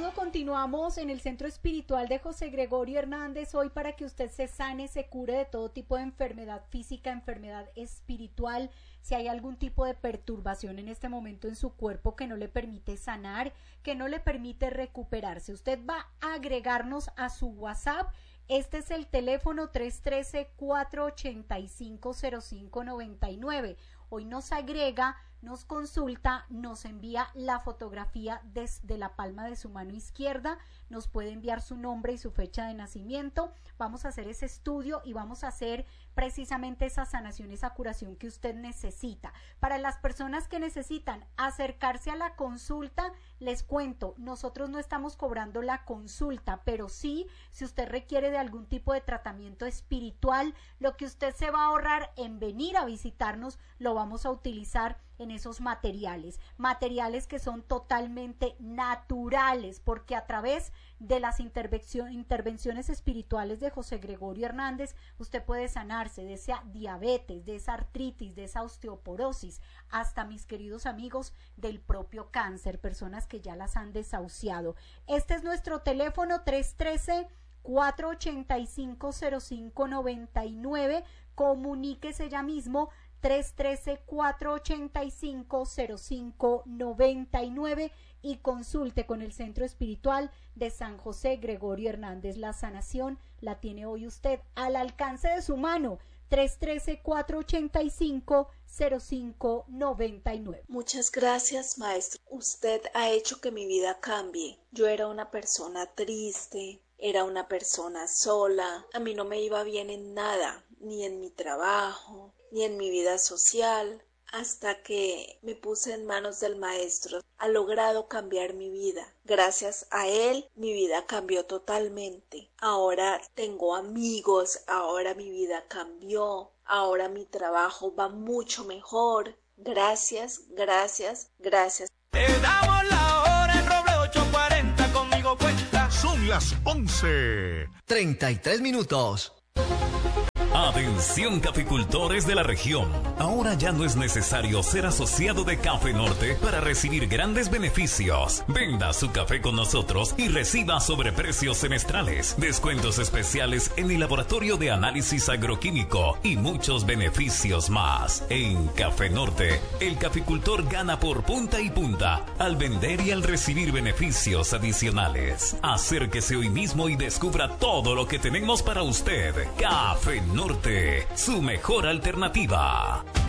continuamos en el Centro Espiritual de José Gregorio Hernández hoy para que usted se sane, se cure de todo tipo de enfermedad física, enfermedad espiritual. Si hay algún tipo de perturbación en este momento en su cuerpo que no le permite sanar, que no le permite recuperarse, usted va a agregarnos a su WhatsApp. Este es el teléfono 313-485-0599. Hoy nos agrega, nos consulta, nos envía la fotografía desde la palma de su mano izquierda, nos puede enviar su nombre y su fecha de nacimiento. Vamos a hacer ese estudio y vamos a hacer precisamente esa sanación, esa curación que usted necesita. Para las personas que necesitan acercarse a la consulta, les cuento, nosotros no estamos cobrando la consulta, pero sí, si usted requiere de algún tipo de tratamiento espiritual, lo que usted se va a ahorrar en venir a visitarnos, lo vamos a utilizar en esos materiales que son totalmente naturales, porque a través de las intervenciones espirituales de José Gregorio Hernández, usted puede sanarse de esa diabetes, de esa artritis, de esa osteoporosis, hasta, mis queridos amigos, del propio cáncer, personas que ya las han desahuciado. Este es nuestro teléfono 313-485-0599, comuníquese ya mismo, 313-485-0599 y consulte con el Centro Espiritual de San José Gregorio Hernández. La sanación la tiene hoy usted al alcance de su mano. 313-485-0599. Muchas gracias, maestro. Usted ha hecho que mi vida cambie. Yo era una persona triste, era una persona sola. A mí no me iba bien en nada, ni en mi trabajo, ni en mi vida social, hasta que me puse en manos del maestro. Ha logrado cambiar mi vida. Gracias a él, mi vida cambió totalmente. Ahora tengo amigos, ahora mi vida cambió, ahora mi trabajo va mucho mejor. Gracias, gracias, gracias. Te damos la hora en Roble 840, conmigo cuenta. Son las 11:33. Atención, caficultores de la región. Ahora ya no es necesario ser asociado de Café Norte para recibir grandes beneficios. Venda su café con nosotros y reciba sobreprecios semestrales, descuentos especiales en el laboratorio de análisis agroquímico y muchos beneficios más. En Café Norte, el caficultor gana por punta y punta al vender y al recibir beneficios adicionales. Acérquese hoy mismo y descubra todo lo que tenemos para usted. Café Norte, su mejor alternativa.